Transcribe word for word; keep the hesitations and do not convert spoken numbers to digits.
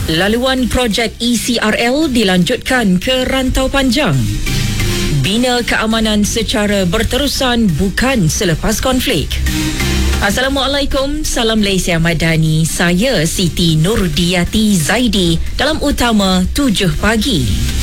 Laluan projek E C R L dilanjutkan ke rantau panjang. Bina keamanan secara berterusan bukan selepas konflik. Assalamualaikum, salam Malaysia Madani. Saya Siti Nurdiati Zaidi dalam Utama tujuh pagi.